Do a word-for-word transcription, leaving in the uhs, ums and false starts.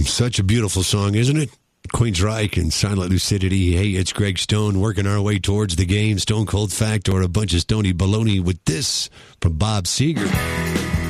Such a beautiful song, isn't it? Queensryche and Silent Lucidity. Hey, it's Greg Stone working our way towards the game. Stone Cold Fact or a bunch of stony baloney with this from Bob Seger.